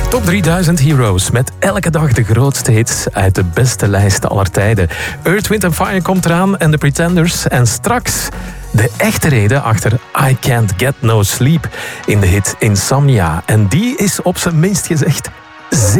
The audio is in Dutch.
Top 3000 Heroes met elke dag de grootste hits uit de beste lijsten aller tijden. Earth, Wind & Fire komt eraan en The Pretenders. En straks de echte reden achter I Can't Get No Sleep in de hit Insomnia. En die is op zijn minst gezegd